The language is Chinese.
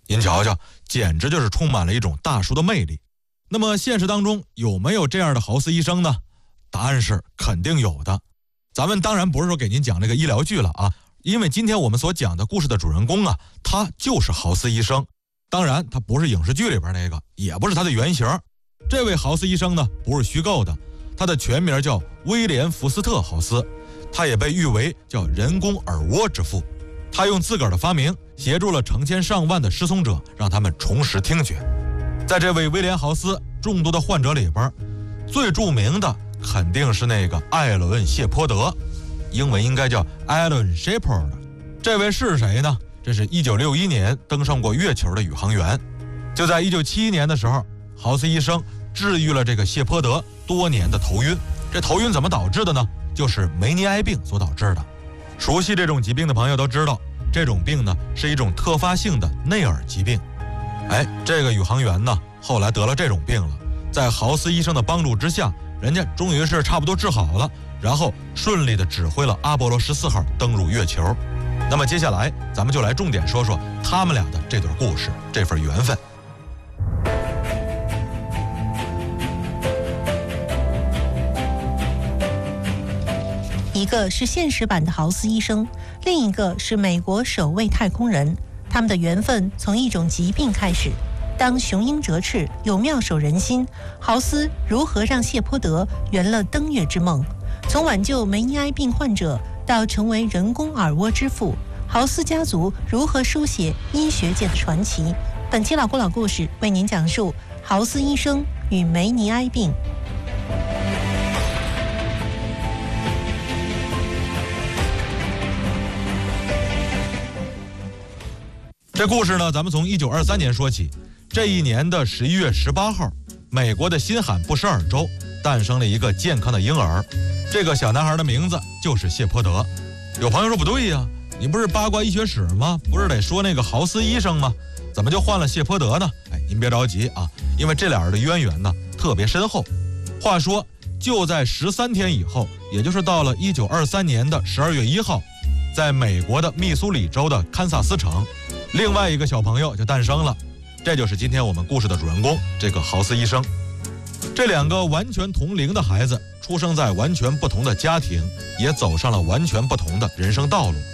您瞧瞧，简直就是充满了一种大叔的魅力。那么现实当中有没有这样的豪斯医生呢？答案是肯定有的。咱们当然不是说给您讲这个医疗剧了啊，因为今天我们所讲的故事的主人公啊，他就是豪斯医生。当然他不是影视剧里边那个，也不是他的原型。这位豪斯医生呢，不是虚构的，他的全名叫威廉·福斯特·豪斯，他也被誉为叫人工耳蜗之父。他用自个儿的发明协助了成千上万的失聪者，让他们重拾听觉。在这位威廉·豪斯众多的患者里边，最著名的肯定是那个艾伦·谢泼德，英文应该叫 Alan Shepard。 这位是谁呢？这是1961年登上过月球的宇航员。就在1971年的时候，豪斯医生治愈了这个谢泼德多年的头晕。这头晕怎么导致的呢？就是梅尼埃病所导致的。熟悉这种疾病的朋友都知道，这种病呢是一种特发性的内耳疾病。这个宇航员呢后来得了这种病了，在豪斯医生的帮助之下，人家终于是差不多治好了，然后顺利的指挥了阿波罗14号登陆月球。那么接下来咱们就来重点说说他们俩的这段故事，这份缘分。 一个是现实版的豪斯医生，另一个是美国首位太空人。他们的缘分从一种疾病开始。当雄鹰折翅有妙手仁心，豪斯如何让谢泼德圆了登月之梦？从挽救梅尼埃病患者到成为人工耳蜗之父，豪斯家族如何书写医学界的传奇？本期老故老故事为您讲述豪斯医生与梅尼埃病。 这故事呢，咱们从1923年说起。这一年的11月18号，美国的新罕布什尔州诞生了一个健康的婴儿。这个小男孩的名字就是谢泼德。有朋友说不对呀，你不是八卦医学史吗？不是得说那个豪斯医生吗？怎么就换了谢泼德呢？您别着急啊，因为这俩人的渊源呢特别深厚。话说就在13天以后，也就是到了1923年的12月1号，在美国的密苏里州的堪萨斯城，另外一个小朋友就诞生了。这就是今天我们故事的主人公，这个豪斯医生。这两个完全同龄的孩子出生在完全不同的家庭，也走上了完全不同的人生道路。